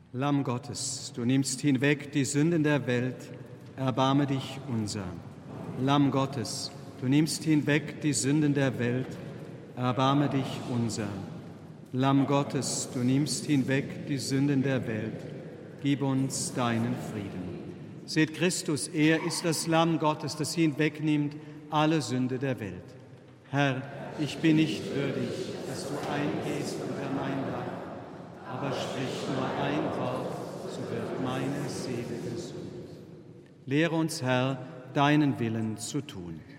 Lamm Gottes, du nimmst hinweg die Sünden der Welt, erbarme dich unser. Lamm Gottes, du nimmst hinweg die Sünden der Welt, erbarme dich unser. Lamm Gottes, du nimmst hinweg die Sünden der Welt, gib uns deinen Frieden. Seht Christus, er ist das Lamm Gottes, das hinwegnimmt alle Sünde der Welt. Herr, ich bin nicht würdig, dass du eingehst unter mein Dach, aber sprich nur ein Wort, so wird meine Seele gesund. Lehre uns, Herr, deinen Willen zu tun.